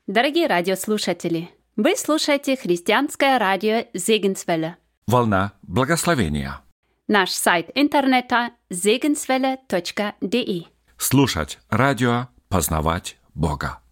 Дорогие радиослушатели, вы слушаете христианское радио Segenswelle. Волна благословения. Наш сайт интернета segenswelle.de. Слушать радио, познавать Бога.